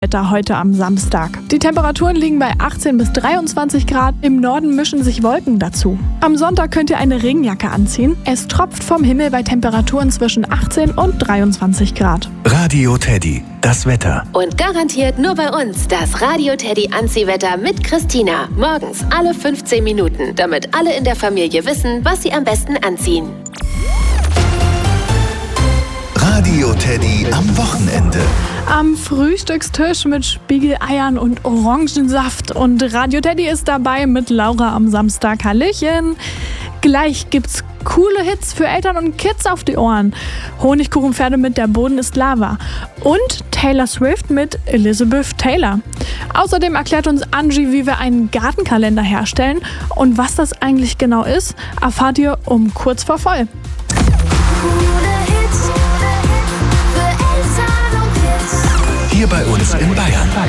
Wetter heute am Samstag. Die Temperaturen liegen bei 18 bis 23 Grad. Im Norden mischen sich Wolken dazu. Am Sonntag könnt ihr eine Regenjacke anziehen. Es tropft vom Himmel bei Temperaturen zwischen 18 und 23 Grad. Radio Teddy, das Wetter. Und garantiert nur bei uns das Radio Teddy Anziehwetter mit Christina. Morgens alle 15 Minuten, damit alle in der Familie wissen, was sie am besten anziehen. Radio Teddy am Wochenende. Am Frühstückstisch mit Spiegeleiern und Orangensaft. Und Radio Teddy ist dabei mit Laura am Samstag. Hallöchen! Gleich gibt's coole Hits für Eltern und Kids auf die Ohren. Honigkuchenpferde mit Der Boden ist Lava. Und Taylor Swift mit Elizabeth Taylor. Außerdem erklärt uns Angie, wie wir einen Gartenkalender herstellen. Und was das eigentlich genau ist, erfahrt ihr um kurz vor voll. Hier bei uns in Bayern.